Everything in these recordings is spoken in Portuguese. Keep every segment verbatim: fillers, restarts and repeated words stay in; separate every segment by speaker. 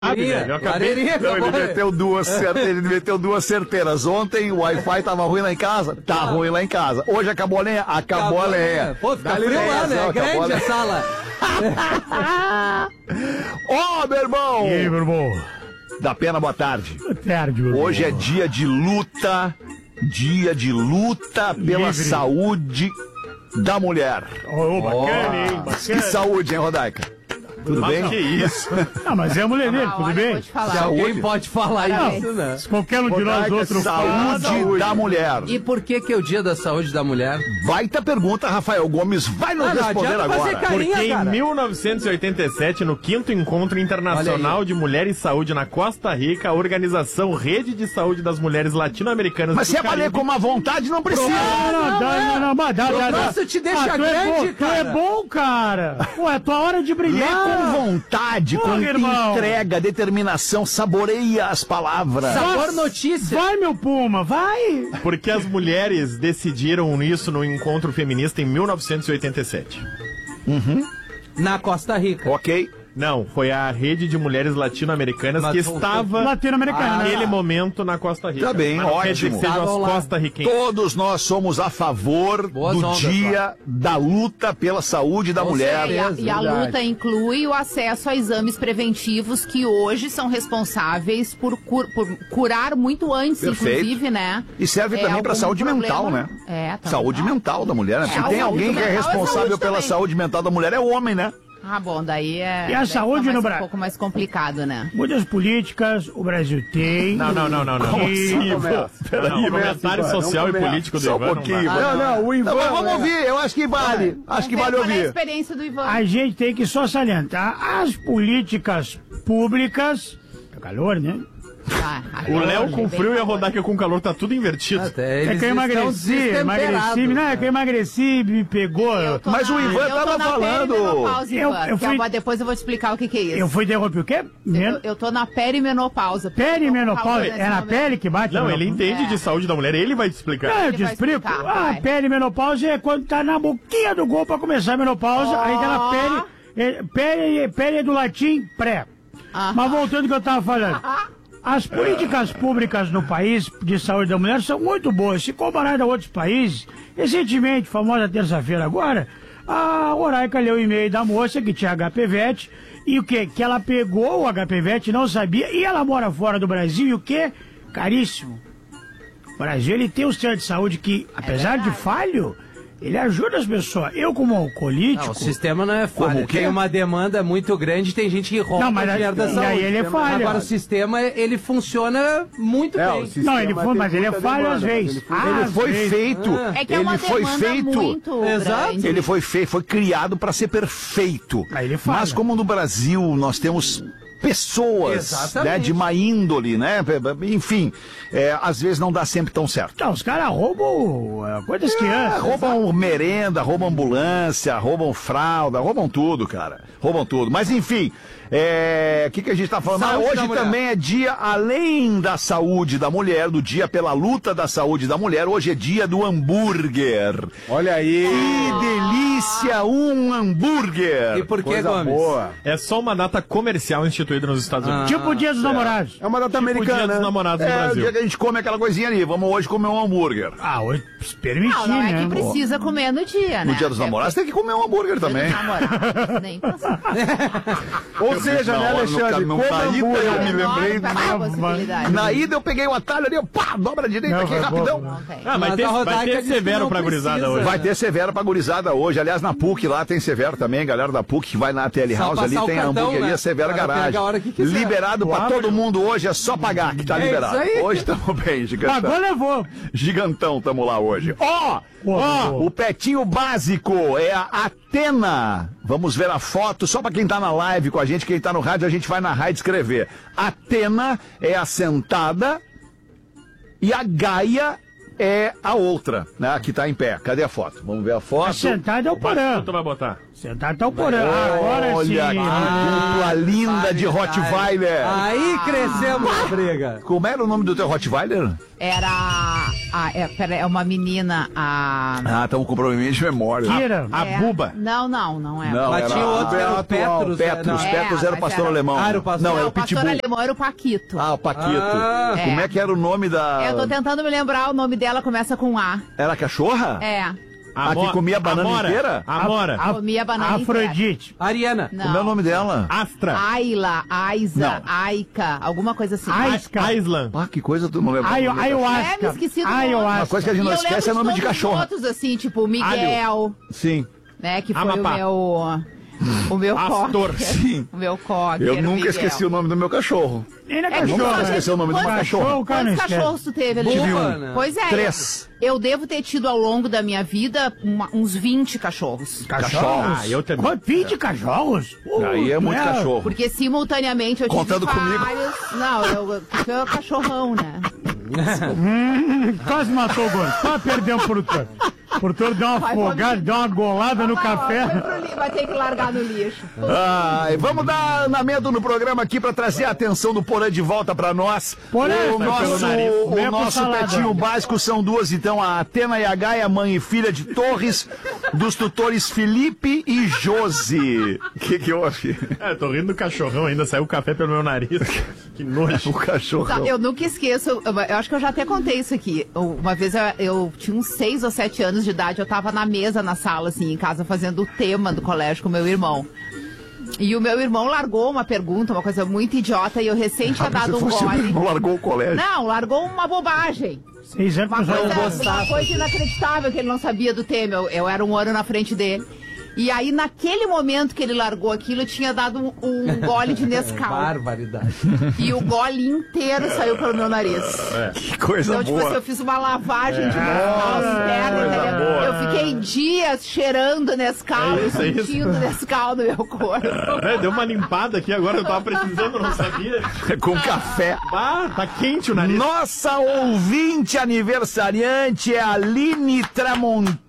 Speaker 1: Lareirinha,
Speaker 2: Lareirinha,
Speaker 3: Não, ele meteu duas certeiras, ele meteu duas certeiras. Ontem o Wi-Fi tava ruim lá em casa, tá ah. ruim lá em casa. Hoje acabou a lenha, acabou, acabou a lenha.
Speaker 2: Pô, fica frio lá, né? É grande a sala.
Speaker 3: Ó, oh, meu irmão!
Speaker 4: E aí, meu irmão?
Speaker 3: Da Pena, boa tarde.
Speaker 4: Boa tarde, meu irmão.
Speaker 3: Hoje é dia de luta, dia de luta pela
Speaker 4: Livre.
Speaker 3: saúde da mulher.
Speaker 4: Oh, bacana, hein? Bacana.
Speaker 3: Que saúde, hein, Rodaica? Tudo
Speaker 4: mas
Speaker 3: bem?
Speaker 4: Não. Que isso? Ah, mas é a mulher dele, tudo bem?
Speaker 2: Se alguém pode falar
Speaker 4: não,
Speaker 2: isso, né?
Speaker 4: Se qualquer um de nós outros
Speaker 3: saúde fala, da mulher.
Speaker 2: E por que que é o dia da saúde da mulher?
Speaker 3: Baita pergunta, Rafael Gomes vai nos ah, responder agora.
Speaker 1: Carinha, Porque cara. em mil novecentos e oitenta e sete, no quinto Encontro Internacional de Mulher e Saúde na Costa Rica, a organização Rede de Saúde das Mulheres Latino-Americanas...
Speaker 3: Mas se é pra ler com uma vontade, não precisa.
Speaker 4: Não, não, não, não, mas dá, dá, dá.
Speaker 2: Nossa, te deixa
Speaker 4: ah,
Speaker 2: grande,
Speaker 4: é
Speaker 2: cara.
Speaker 4: Tu é bom, cara. Pô, é tua hora de brilhar.
Speaker 3: Lê com vontade,
Speaker 4: Pô,
Speaker 3: com
Speaker 4: irmão.
Speaker 3: entrega, determinação, saboreia as palavras.
Speaker 2: Sabor notícia.
Speaker 4: Vai, meu Puma, vai.
Speaker 1: Porque as mulheres decidiram isso no Encontro Feminista em mil novecentos e oitenta e sete.
Speaker 3: Uhum.
Speaker 2: Na Costa Rica.
Speaker 3: Ok.
Speaker 1: Não, foi a Rede de Mulheres Latino-Americanas que estava
Speaker 4: Latino-americana,
Speaker 1: naquele
Speaker 4: né?
Speaker 1: momento na Costa Rica.
Speaker 3: Tá bem,
Speaker 1: Mas não
Speaker 3: ótimo.
Speaker 1: quer dizer que sejam as costarriquenses.
Speaker 3: Todos nós somos a favor
Speaker 2: Boas
Speaker 3: do
Speaker 2: ondas,
Speaker 3: dia
Speaker 2: claro.
Speaker 3: da luta pela saúde da
Speaker 2: Com
Speaker 3: mulher.
Speaker 2: certeza.
Speaker 5: E a, e a luta inclui o acesso a exames preventivos que hoje são responsáveis por, cur, por curar muito antes,
Speaker 3: Perfeito.
Speaker 5: inclusive, né?
Speaker 3: E serve
Speaker 5: é,
Speaker 3: também para saúde
Speaker 5: problema.
Speaker 3: mental, né?
Speaker 5: É, também.
Speaker 3: Saúde mental da mulher, né?
Speaker 5: É,
Speaker 3: Se tem alguém que é
Speaker 5: mental é
Speaker 3: responsável
Speaker 5: saúde
Speaker 3: pela
Speaker 5: também.
Speaker 3: saúde mental da mulher, é o homem, né?
Speaker 5: Ah, bom, daí é...
Speaker 4: E a
Speaker 5: daí
Speaker 4: saúde
Speaker 5: fica mais
Speaker 4: no
Speaker 5: um
Speaker 4: Brasil?
Speaker 5: pouco mais complicado, né?
Speaker 4: Muitas políticas o Brasil tem.
Speaker 1: Não, não, não, não, não.
Speaker 3: Como
Speaker 1: Que-
Speaker 3: assim,
Speaker 1: Não,
Speaker 3: velho? Peraí,
Speaker 1: não,
Speaker 3: velho.
Speaker 1: comentário social e político do
Speaker 3: Só um
Speaker 1: Ivan não
Speaker 3: pouquinho,
Speaker 1: vai.
Speaker 3: velho.
Speaker 6: Não, não, o Ivan...
Speaker 3: Não, mas vamos
Speaker 6: é-
Speaker 3: ouvir, eu acho que vale. Acho que vale
Speaker 5: Qual é a
Speaker 3: ouvir.
Speaker 5: experiência do Ivan?
Speaker 4: A gente tem que só salientar as políticas públicas. Tá calor, né?
Speaker 5: Ah,
Speaker 1: O
Speaker 5: agora
Speaker 1: Léo
Speaker 5: é
Speaker 1: com
Speaker 5: bem
Speaker 1: frio e a
Speaker 5: calor.
Speaker 1: Rodaica com calor, tá tudo invertido.
Speaker 2: Até
Speaker 4: É
Speaker 2: eles
Speaker 4: que eu
Speaker 2: estão
Speaker 4: emagreci, emagreci.
Speaker 2: desesperados,
Speaker 4: Não, é que eu emagreci, me pegou.
Speaker 5: Eu tô
Speaker 3: Mas
Speaker 5: na-
Speaker 3: o Ivan
Speaker 5: eu tô
Speaker 3: tava
Speaker 5: na
Speaker 3: falando.
Speaker 5: perimenopausa,
Speaker 4: Eu-
Speaker 5: Ivan,
Speaker 4: eu
Speaker 5: que
Speaker 4: fui-
Speaker 5: é uma- depois eu vou te explicar o que, que é isso.
Speaker 4: Eu fui interromper o quê?
Speaker 5: Eu, eu tô na perimenopausa.
Speaker 4: Perimenopausa.
Speaker 5: Nesse
Speaker 4: É na
Speaker 5: momento.
Speaker 4: pele que bate?
Speaker 1: Não,
Speaker 4: no-
Speaker 1: ele entende
Speaker 5: É.
Speaker 1: de saúde da mulher, ele vai te explicar.
Speaker 4: Não, eu
Speaker 5: Ele
Speaker 4: te
Speaker 5: vai
Speaker 4: explico.
Speaker 5: explicar,
Speaker 4: Ah,
Speaker 5: vai.
Speaker 4: perimenopausa é quando tá na boquinha do gol pra começar a menopausa. Aí tá na pele. é, Pele, pele é do latim pré.
Speaker 5: Aham.
Speaker 4: Mas voltando ao que eu tava falando. As políticas públicas no país de saúde da mulher são muito boas. Se comparado a outros países, recentemente, famosa terça-feira agora, a Oraica leu o e-mail da moça que tinha H P V E T e o que? Que ela pegou o H P V E T, não sabia, e ela mora fora do Brasil e o que? Caríssimo. O Brasil, ele tem um sistema de saúde que, apesar de falho, ele ajuda as pessoas. Eu, como alcoolítico...
Speaker 2: Não, o sistema não é
Speaker 3: Como
Speaker 2: falho.
Speaker 3: o quê?
Speaker 2: Tem uma demanda muito grande, tem gente que rouba
Speaker 4: Não, mas
Speaker 2: o dinheiro da
Speaker 4: e
Speaker 2: saúde.
Speaker 4: aí ele é falho.
Speaker 2: Agora o sistema, ele funciona muito
Speaker 6: É,
Speaker 2: bem.
Speaker 6: o sistema
Speaker 4: Não, ele foi,
Speaker 6: tem
Speaker 4: mas ele é
Speaker 6: muita
Speaker 4: falho
Speaker 6: demanda,
Speaker 4: às
Speaker 6: mas
Speaker 4: vezes.
Speaker 6: ele foi-
Speaker 4: Ah,
Speaker 3: Ele
Speaker 4: às
Speaker 3: foi
Speaker 4: vezes.
Speaker 3: feito.
Speaker 5: É que é
Speaker 3: Ele
Speaker 5: uma
Speaker 3: foi
Speaker 5: demanda
Speaker 3: feito.
Speaker 5: muito
Speaker 2: Exato.
Speaker 5: grande.
Speaker 3: Ele foi feito, foi criado para ser perfeito.
Speaker 4: Mas ele falha.
Speaker 3: Mas como no Brasil nós temos pessoas,
Speaker 2: Exatamente.
Speaker 3: né, de má índole, né? Enfim, é, às vezes não dá sempre tão certo.
Speaker 4: Não, os caras roubam é, coisas que
Speaker 3: É,
Speaker 4: antes.
Speaker 3: roubam merenda, roubam ambulância, roubam fralda, roubam tudo, cara. Roubam tudo. Mas enfim, é, o que, que a gente tá falando? Ah,
Speaker 2: Saúde da
Speaker 3: hoje
Speaker 2: mulher.
Speaker 3: também é dia, além da saúde da mulher, do dia pela luta da saúde da mulher, hoje é dia do hambúrguer.
Speaker 6: Olha aí.
Speaker 3: Que delícia, um hambúrguer.
Speaker 2: E por que,
Speaker 6: Coisa
Speaker 2: Gomes?
Speaker 6: boa.
Speaker 1: É só uma data comercial instituída nos Estados Unidos.
Speaker 4: Tipo o dia dos namorados.
Speaker 6: É uma data
Speaker 1: Tipo o Dia
Speaker 6: americana.
Speaker 1: dos Namorados no
Speaker 3: É o
Speaker 1: Brasil.
Speaker 3: dia que a gente come aquela coisinha ali. Vamos hoje comer um hambúrguer.
Speaker 4: Ah, hoje permitir,
Speaker 5: Não, não é
Speaker 4: né?
Speaker 5: que precisa comer no dia, né?
Speaker 3: No dia dos
Speaker 5: É
Speaker 3: namorados tem que comer um hambúrguer
Speaker 5: dia
Speaker 3: também.
Speaker 5: dos namorados, nem pensar.
Speaker 6: Ou seja,
Speaker 3: Na
Speaker 6: né,
Speaker 3: hora, no
Speaker 6: Alexandre?
Speaker 3: caminho
Speaker 6: Coma
Speaker 3: da ida,
Speaker 6: hambúrguer.
Speaker 3: eu me
Speaker 5: É enorme
Speaker 3: lembrei.
Speaker 5: pra ter a possibilidade.
Speaker 3: Na ida eu peguei o atalho ali, eu, pá, dobra a direita
Speaker 4: Não,
Speaker 3: aqui
Speaker 4: foi bom,
Speaker 3: rapidão.
Speaker 4: não.
Speaker 5: Não tem.
Speaker 1: Ah, mas
Speaker 2: Mas
Speaker 1: tem,
Speaker 2: a
Speaker 1: vai
Speaker 2: Rodaica
Speaker 1: ter
Speaker 2: disse que
Speaker 1: severo
Speaker 2: não
Speaker 1: pra gurizada
Speaker 2: precisa.
Speaker 1: hoje.
Speaker 3: Vai ter Severo pra gurizada hoje. Aliás, na PUC lá tem Severo também, galera da PUC que vai na T L
Speaker 2: Só
Speaker 3: House ali,
Speaker 2: passar o
Speaker 3: tem a
Speaker 2: cartão,
Speaker 3: hamburgueria
Speaker 2: né?
Speaker 3: Severo
Speaker 2: Cara,
Speaker 3: Garagem.
Speaker 2: pega a hora que quiser.
Speaker 3: Liberado pra
Speaker 4: Claro.
Speaker 3: todo mundo hoje, é só pagar que tá
Speaker 2: É
Speaker 3: liberado.
Speaker 2: isso aí.
Speaker 3: Hoje tamo bem, gigantão.
Speaker 4: Pagou, levou.
Speaker 3: Gigantão tamo lá hoje. Ó,
Speaker 4: Pô,
Speaker 3: ó,
Speaker 4: pô.
Speaker 3: o petinho básico é a Atena. Vamos ver a foto, só pra quem tá na live com a gente, quem tá no rádio, a gente vai narrar e descrever. Atena é a sentada e a Gaia é a outra, né? Que tá em pé. Cadê a foto? Vamos ver a
Speaker 4: A
Speaker 3: foto.
Speaker 4: sentada é o
Speaker 1: Quanto
Speaker 4: porão.
Speaker 1: tu vai botar?
Speaker 4: Você tá tão por agora sim.
Speaker 3: Olha que dupla linda de Rottweiler.
Speaker 2: Aí crescemos a briga.
Speaker 3: Como era o nome do teu Rottweiler?
Speaker 5: Era. Ah, é, pera, é uma menina, a.
Speaker 3: Ah, estamos com probleminha de memória.
Speaker 4: Tira.
Speaker 1: A
Speaker 5: é,
Speaker 1: Buba.
Speaker 5: Não, não, não é.
Speaker 3: Não,
Speaker 2: Mas
Speaker 3: era
Speaker 2: tinha outro que era o
Speaker 3: atual,
Speaker 2: Petrus.
Speaker 3: Petrus,
Speaker 2: né? Não.
Speaker 3: Petrus
Speaker 5: É,
Speaker 3: era o
Speaker 5: mas
Speaker 3: pastor
Speaker 5: era-
Speaker 3: alemão.
Speaker 2: Ah, era o pastor.
Speaker 3: Não,
Speaker 5: Não,
Speaker 3: era
Speaker 5: o
Speaker 3: o
Speaker 5: pastor
Speaker 3: Pitbull.
Speaker 5: alemão era o Paquito.
Speaker 3: Ah, o Paquito.
Speaker 2: Ah.
Speaker 5: É.
Speaker 3: Como é que era o nome da...
Speaker 5: Eu tô tentando me lembrar, o nome dela começa com A.
Speaker 3: Era a cachorra?
Speaker 5: É.
Speaker 3: A que comia a banana
Speaker 1: Amora.
Speaker 3: inteira?
Speaker 1: Amora.
Speaker 4: A-
Speaker 5: Comia banana
Speaker 4: Afrodite.
Speaker 2: Ariana.
Speaker 5: Não.
Speaker 3: Como é o nome dela?
Speaker 1: Astra.
Speaker 5: Ayla, Aiza,
Speaker 3: Não.
Speaker 5: Aika, alguma coisa assim.
Speaker 4: Ai,
Speaker 1: A- Island.
Speaker 3: Ah, que coisa tu não lembra.
Speaker 4: Ai-
Speaker 3: o nome da
Speaker 5: É,
Speaker 4: Ayahuasca.
Speaker 5: me esqueci do
Speaker 3: Uma
Speaker 4: Ayahuasca.
Speaker 3: coisa que a gente
Speaker 5: E
Speaker 3: não
Speaker 5: eu
Speaker 3: esquece é
Speaker 5: lembro
Speaker 3: nome de
Speaker 5: todos os
Speaker 3: cachorra.
Speaker 5: outros, assim, tipo o Miguel,
Speaker 3: cachorra. Sim.
Speaker 5: né, que foi
Speaker 1: Amapá.
Speaker 5: o meu... O meu
Speaker 1: Astor.
Speaker 5: cocker.
Speaker 3: Sim.
Speaker 5: O meu cocker,
Speaker 3: Eu
Speaker 5: o
Speaker 3: nunca
Speaker 5: Miguel.
Speaker 3: esqueci o nome do meu cachorro.
Speaker 4: E na
Speaker 5: É que
Speaker 3: Nunca
Speaker 4: cachorra?
Speaker 5: você-
Speaker 3: esqueci o nome do meu
Speaker 5: Quantos-
Speaker 3: cachorro.
Speaker 4: O cara não
Speaker 5: Quantos
Speaker 4: esquece.
Speaker 5: cachorros tu teve ali?
Speaker 2: Tive
Speaker 3: um.
Speaker 2: né?
Speaker 5: Pois é.
Speaker 3: Três.
Speaker 5: Eu devo ter tido ao longo da minha vida uma- uns vinte cachorros.
Speaker 3: Cachorros.
Speaker 1: Ah, eu também.
Speaker 4: Quanto? vinte cachorros?
Speaker 3: Aí é muito
Speaker 4: Puta,
Speaker 3: cachorro.
Speaker 5: Porque simultaneamente eu tive
Speaker 3: Contando comigo.
Speaker 5: vários... Não, eu, porque eu é cachorrão, né?
Speaker 4: Hum, quase matou o Gomes. Quase perdeu o produtor. O produtor deu uma
Speaker 5: Vai,
Speaker 4: afogada,
Speaker 5: vamos-
Speaker 4: deu uma golada no
Speaker 5: Vai, ó, foi
Speaker 4: café.
Speaker 5: pro li- Vai ter que largar no lixo.
Speaker 3: Ai, vamos dar andamento no programa aqui pra trazer a atenção do Porã de volta pra nós.
Speaker 4: Porã,
Speaker 3: o
Speaker 4: vai
Speaker 3: nosso,
Speaker 4: pelo nariz.
Speaker 3: o
Speaker 4: Venha com
Speaker 3: nosso
Speaker 4: salada.
Speaker 3: pretinho básico são duas, então, a Atena e a Gaia, mãe e filha de Torres, dos tutores Felipe e Josi. O que que houve?
Speaker 1: É, tô rindo do cachorrão ainda, saiu o café pelo meu nariz. Que nojo.
Speaker 3: O cachorro.
Speaker 5: Tá, eu nunca esqueço, eu, eu acho que eu já até contei isso aqui. Uma vez eu, eu tinha uns seis ou sete anos de idade, eu tava na mesa, na sala, assim, em casa, fazendo o tema do colégio com meu irmão. E o meu irmão largou uma pergunta, uma coisa muito idiota, e eu recém tinha dado um gole.
Speaker 3: Não largou o colégio.
Speaker 5: Não, largou uma bobagem.
Speaker 4: Seis anos
Speaker 5: Uma
Speaker 4: com
Speaker 5: coisa, uma coisa inacreditável que ele não sabia do tema. Eu, eu era um ano na frente dele. E aí, naquele momento que ele largou aquilo, eu tinha dado um, um gole de Nescau.
Speaker 2: Barbaridade.
Speaker 5: E o gole inteiro saiu pelo meu nariz.
Speaker 3: Que coisa
Speaker 5: Então, tipo assim,
Speaker 3: boa.
Speaker 5: eu fiz uma lavagem de Nescau interna, entendeu?
Speaker 1: boa.
Speaker 5: Eu fiquei dias cheirando Nescau
Speaker 1: É
Speaker 5: e
Speaker 1: isso, é isso.
Speaker 5: sentindo Nescau no meu corpo.
Speaker 1: É, deu uma limpada aqui agora, eu tava precisando, não sabia.
Speaker 3: Com café.
Speaker 1: Ah, tá quente o nariz.
Speaker 3: Nossa ouvinte aniversariante é a Aline Tramontini.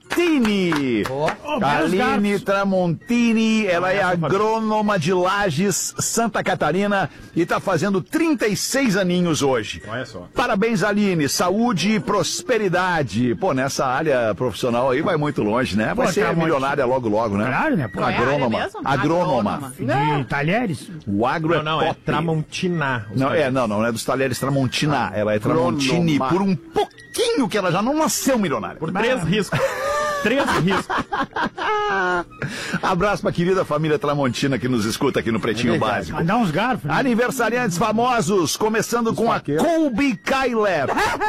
Speaker 3: Aline Tramontini, ela é agrônoma de Lages, Santa Catarina, e tá fazendo trinta e seis aninhos hoje.
Speaker 1: Olha só.
Speaker 3: Parabéns, Aline. Saúde e prosperidade. Pô, nessa área profissional aí vai muito longe, né? Vai
Speaker 4: Pô,
Speaker 3: ser
Speaker 4: tá muito-
Speaker 3: milionária logo, logo, né?
Speaker 4: Claro, né? Pô,
Speaker 5: Qual é a área
Speaker 3: Agrônoma.
Speaker 5: mesmo?
Speaker 3: Agrônoma.
Speaker 4: de talheres.
Speaker 3: O agro
Speaker 1: Não, não,
Speaker 3: é
Speaker 1: é
Speaker 3: top.
Speaker 1: Tramontina. os
Speaker 3: Não, é,
Speaker 1: talheres.
Speaker 3: não, não, não é dos talheres Tramontina. Ela é Tramontini
Speaker 6: Agrônoma.
Speaker 3: por um pouquinho que ela já não nasceu milionária.
Speaker 1: Por três riscos. Três riscos.
Speaker 3: Abraço pra querida família Tramontina que nos escuta aqui no Pretinho Básico.
Speaker 4: Mandar uns garfos. Né?
Speaker 3: Aniversariantes famosos, começando com a Colby Kyler.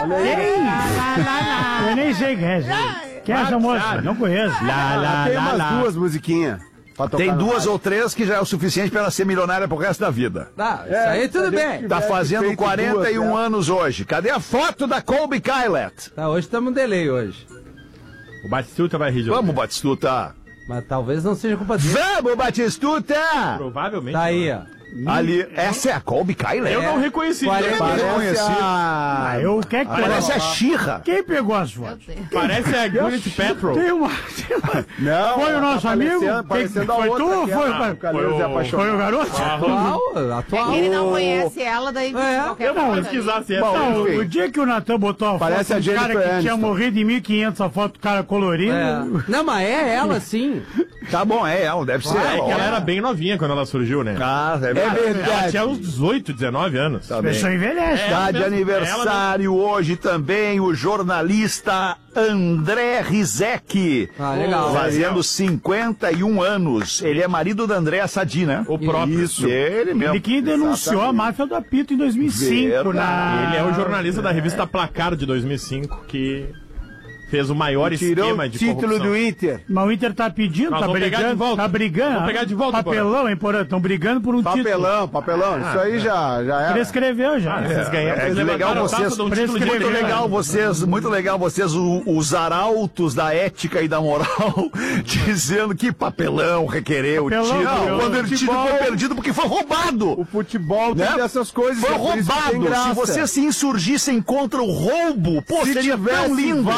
Speaker 4: Eu nem sei quem é essa. Quem é essa moça? Não conheço.
Speaker 1: Lá, lá,
Speaker 6: Tem
Speaker 1: lá,
Speaker 6: umas
Speaker 1: lá.
Speaker 6: duas musiquinhas. pra tocar
Speaker 3: Tem
Speaker 6: na
Speaker 3: duas
Speaker 6: rádio.
Speaker 3: ou três que já é o suficiente pra ela ser milionária pro resto da vida.
Speaker 2: Tá, isso aí tudo bem.
Speaker 3: Tá
Speaker 6: tivesse
Speaker 3: fazendo
Speaker 6: feito
Speaker 3: quarenta e um
Speaker 6: duas, né?
Speaker 3: anos hoje. Cadê a foto da Colby Kyler?
Speaker 2: Tá, hoje estamos em delay hoje.
Speaker 1: O Batistuta vai rir de
Speaker 3: Vamos, Batistuta.
Speaker 2: Mas talvez não seja culpa dele.
Speaker 3: Vamos, Batistuta!
Speaker 1: Provavelmente.
Speaker 2: Tá aí, ó.
Speaker 3: Ali, essa é a Colby Kyler?
Speaker 1: Eu não reconheci.
Speaker 2: quarenta
Speaker 3: Eu
Speaker 6: Parece
Speaker 3: reconheci.
Speaker 6: a...
Speaker 4: Ah, eu quero que
Speaker 3: Parece a Xirra.
Speaker 4: Quem pegou as fotos?
Speaker 1: Parece a Gwyneth Paltrow.
Speaker 4: Tem uma. tem uma-
Speaker 6: Não,
Speaker 4: Foi o nosso
Speaker 6: tá
Speaker 4: amigo?
Speaker 6: parecendo-
Speaker 4: Quem-
Speaker 6: parecendo a
Speaker 4: foi
Speaker 6: outra
Speaker 4: tu ou
Speaker 6: que
Speaker 4: foi,
Speaker 6: era
Speaker 4: foi-
Speaker 6: o Calheiros
Speaker 1: foi
Speaker 6: e
Speaker 1: o-
Speaker 6: Apaixonado.
Speaker 4: Foi o garoto?
Speaker 2: Atual,
Speaker 5: É
Speaker 2: atual.
Speaker 5: que ele não conhece ela, daí
Speaker 2: É.
Speaker 5: qualquer
Speaker 1: Eu vou
Speaker 5: coisa
Speaker 1: pesquisar se é.
Speaker 6: Bom,
Speaker 4: Não,
Speaker 6: enfim.
Speaker 4: o dia que o Natan botou a
Speaker 6: Parece
Speaker 4: foto
Speaker 6: a
Speaker 4: dos cara
Speaker 6: Jennifer
Speaker 4: que tinha
Speaker 6: Aniston.
Speaker 4: morrido em mil e quinhentos, a foto do cara colorido.
Speaker 2: É. Não, mas é ela sim.
Speaker 3: Tá bom, é ela, deve ser
Speaker 1: É
Speaker 3: ela.
Speaker 1: que ela
Speaker 3: ó.
Speaker 1: era bem novinha quando ela surgiu, né?
Speaker 3: Ah, é
Speaker 6: É
Speaker 3: verdade.
Speaker 1: Ela
Speaker 6: verdade.
Speaker 1: tinha uns dezoito, dezenove anos.
Speaker 3: Tá
Speaker 4: A
Speaker 3: bem.
Speaker 4: pessoa envelhece.
Speaker 1: É.
Speaker 3: Tá de
Speaker 1: mesmo,
Speaker 3: aniversário hoje também o jornalista André Rizek.
Speaker 2: Ah, legal.
Speaker 3: Fazendo cinquenta e um anos. Ele é marido da Andréa Sadi, né?
Speaker 1: O próprio.
Speaker 3: Isso. Ele mesmo.
Speaker 4: Ele que denunciou a máfia do apito em dois mil e cinco. Na...
Speaker 1: Ele é o jornalista da revista Placar de dois mil e cinco que fez o maior
Speaker 6: Tirou
Speaker 1: esquema
Speaker 6: o
Speaker 1: de
Speaker 6: título
Speaker 1: corrupção.
Speaker 6: do Inter.
Speaker 4: Mas o Inter tá pedindo,
Speaker 1: Nós
Speaker 4: tá
Speaker 1: vamos pegar de
Speaker 4: brigando.
Speaker 1: volta.
Speaker 4: Tá brigando.
Speaker 1: Vamos pegar de volta,
Speaker 4: Papelão, hein, Porã? Estão brigando por um título.
Speaker 6: Papelão, papelão. Isso aí já, já era.
Speaker 4: Prescreveu já.
Speaker 1: Vocês ganharam,
Speaker 3: É
Speaker 1: vocês
Speaker 3: que legal
Speaker 1: levantaram a
Speaker 3: vocês.
Speaker 1: taça de um título de
Speaker 3: Muito
Speaker 4: prescrever.
Speaker 1: guerra.
Speaker 3: legal vocês, muito legal vocês, o- os arautos da ética e da moral, dizendo que papelão requereu o
Speaker 4: Papelão,
Speaker 3: título.
Speaker 4: papelão.
Speaker 3: Quando ele título foi perdido porque foi roubado.
Speaker 6: O futebol tem
Speaker 3: Né?
Speaker 6: dessas coisas.
Speaker 3: Foi
Speaker 6: é por isso que tem
Speaker 3: roubado.
Speaker 6: graça.
Speaker 3: Se vocês se insurgissem contra o roubo, pô,
Speaker 6: Se
Speaker 3: seria
Speaker 6: tivesse
Speaker 3: tão lindo.
Speaker 6: VAR, se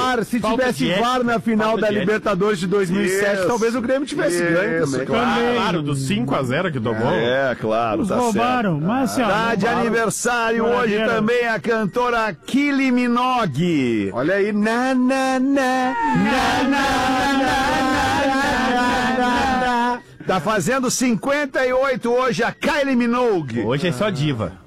Speaker 1: falta
Speaker 6: tivesse
Speaker 1: de
Speaker 6: V A R
Speaker 1: ética,
Speaker 6: na final
Speaker 1: falta
Speaker 6: da
Speaker 1: de ética.
Speaker 6: Libertadores de dois mil e sete,
Speaker 3: Isso,
Speaker 6: talvez o Grêmio tivesse
Speaker 3: isso,
Speaker 6: ganho também.
Speaker 3: claro.
Speaker 1: Claro, do cinco a zero que tomou.
Speaker 3: É, claro,
Speaker 4: Nos
Speaker 3: tá
Speaker 4: roubaram,
Speaker 3: certo.
Speaker 4: mas assim, ó,
Speaker 3: Tá de
Speaker 4: roubaram.
Speaker 3: aniversário hoje
Speaker 4: Brincadeira.
Speaker 3: também a cantora Kylie Minogue.
Speaker 6: Olha aí, na, na, na, na, na, na, na, na.
Speaker 3: Tá fazendo cinquenta e oito hoje a Kylie Minogue.
Speaker 1: Hoje é só diva.